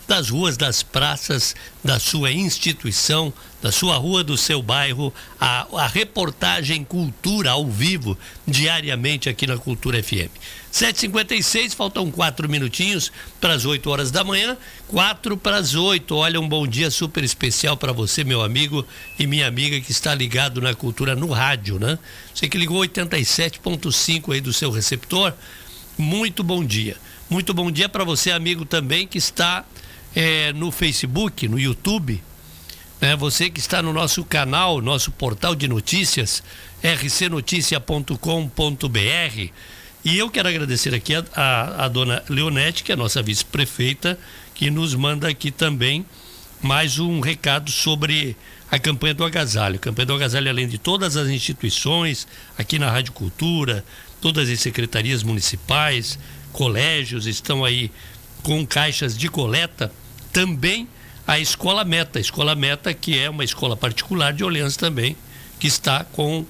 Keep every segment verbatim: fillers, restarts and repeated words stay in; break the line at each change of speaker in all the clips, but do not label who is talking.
das ruas, das praças, da sua instituição, da sua rua, do seu bairro, a, a reportagem Cultura ao vivo, diariamente aqui na Cultura F M. sete e cinquenta e seis, faltam quatro minutinhos para as oito horas da manhã, quatro para as oito. Olha, um bom dia super especial para você, meu amigo e minha amiga que está ligado na Cultura no rádio, né? Você que ligou oitenta e sete ponto cinco aí do seu receptor, muito bom dia. Muito bom dia para você, amigo também que está é, no Facebook, no YouTube, né? Você que está no nosso canal, nosso portal de notícias, r c noticia ponto com ponto b r. E eu quero agradecer aqui a, a, a dona Leonete, que é a nossa vice-prefeita, que nos manda aqui também mais um recado sobre a campanha do agasalho. A campanha do agasalho, além de todas as instituições, aqui na Rádio Cultura, todas as secretarias municipais, colégios estão aí com caixas de coleta, também a Escola Meta, a Escola Meta, que é uma escola particular de Orleans também, que está com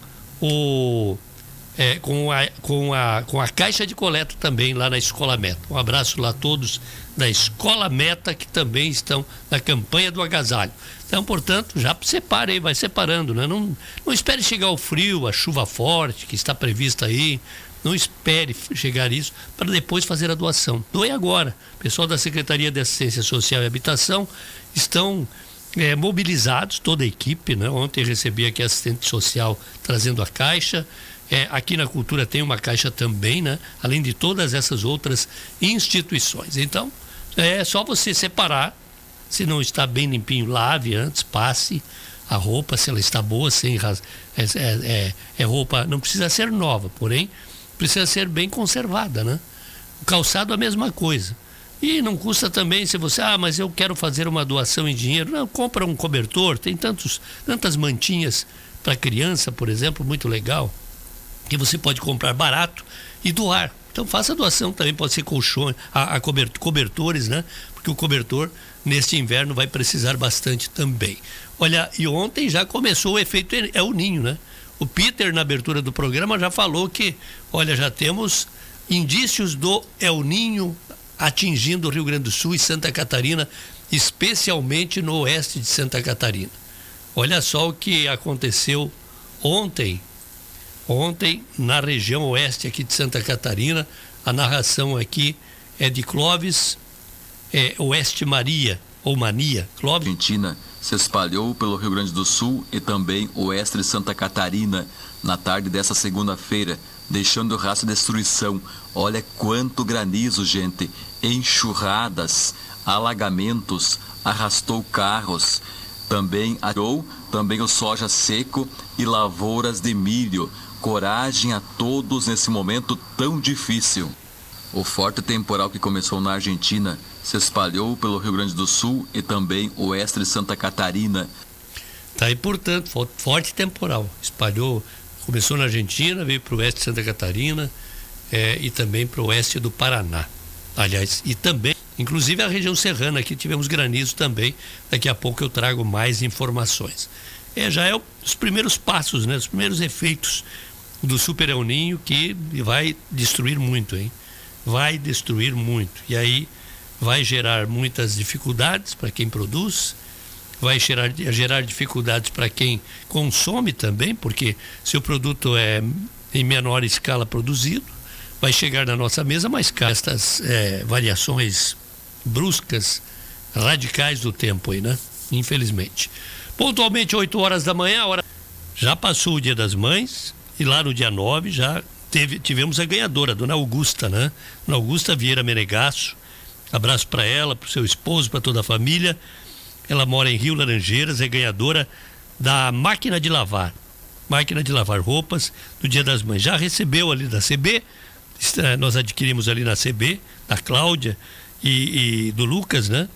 o é, com, a, com, a, com a caixa de coleta também lá na Escola Meta. Um abraço lá a todos da Escola Meta que também estão na campanha do agasalho. Então, portanto, já separe aí, vai separando, né? Não, não espere chegar o frio, a chuva forte que está prevista aí. Não espere chegar isso para depois fazer a doação. Doe agora. O pessoal da Secretaria de Assistência Social e Habitação estão é, mobilizados, toda a equipe, né? Ontem recebi aqui a assistente social trazendo a caixa. É, aqui na Cultura tem uma caixa também, né? Além de todas essas outras instituições. Então, é só você separar. Se não está bem limpinho, lave antes, passe a roupa, se ela está boa, sem ras... é, é, é, é roupa, não precisa ser nova, porém precisa ser bem conservada, né? O calçado a mesma coisa. E não custa também se você, ah, mas eu quero fazer uma doação em dinheiro. Não, compra um cobertor, tem tantos, tantas mantinhas para criança, por exemplo, muito legal, que você pode comprar barato e doar. Então faça a doação também, pode ser colchões, a, a cobert, cobertores, né? Porque o cobertor neste inverno vai precisar bastante também. Olha, e ontem já começou o efeito é o ninho, né? O Peter, na abertura do programa, já falou que, olha, já temos indícios do El Ninho atingindo o Rio Grande do Sul e Santa Catarina, especialmente no oeste de Santa Catarina. Olha só o que aconteceu ontem, ontem na região oeste aqui de Santa Catarina. A narração aqui é de Clóvis, é, Oeste Maria, ou Mania. Clóvis.
Argentina se espalhou pelo Rio Grande do Sul e também oeste de Santa Catarina na tarde dessa segunda-feira, deixando rastro de destruição. Olha quanto granizo, gente, enxurradas, alagamentos, arrastou carros, também arou, também o soja seco e lavouras de milho. Coragem a todos nesse momento tão difícil. O forte temporal que começou na Argentina se espalhou pelo Rio Grande do Sul e também oeste de Santa Catarina.
Tá aí, portanto, forte temporal. Espalhou, começou na Argentina, veio para o oeste de Santa Catarina é, e também para o oeste do Paraná. Aliás, e também, inclusive a região serrana, aqui tivemos granizo também. Daqui a pouco eu trago mais informações. É, já é o, os primeiros passos, né? Os primeiros efeitos do Super El Ninho, que vai destruir muito, hein? Vai destruir muito. E aí vai gerar muitas dificuldades para quem produz, vai gerar, gerar dificuldades para quem consome também, porque se o produto é em menor escala produzido, vai chegar na nossa mesa mais caro. Estas é, variações bruscas, radicais do tempo aí, né? Infelizmente. Pontualmente oito horas da manhã, hora... já passou o Dia das Mães, e lá no dia nove já teve, tivemos a ganhadora, a dona Augusta, né? Dona Augusta Vieira Menegasso. Abraço para ela, para o seu esposo, para toda a família. Ela mora em Rio Laranjeiras, é ganhadora da máquina de lavar. Máquina de lavar roupas do Dia das Mães. Já recebeu ali da C B, nós adquirimos ali na C B, da Cláudia e, e do Lucas, né?